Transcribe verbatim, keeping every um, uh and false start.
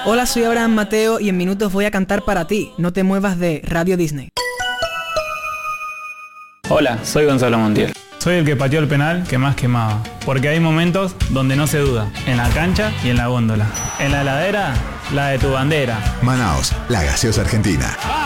Hola, soy Abraham Mateo y en minutos voy a cantar para ti. No te muevas de Radio Disney. Hola, soy Gonzalo Montiel. Soy el que pateó el penal que más quemaba. Porque hay momentos donde no se duda. En la cancha y en la góndola. En la heladera, la de tu bandera. Manaos, la gaseosa argentina.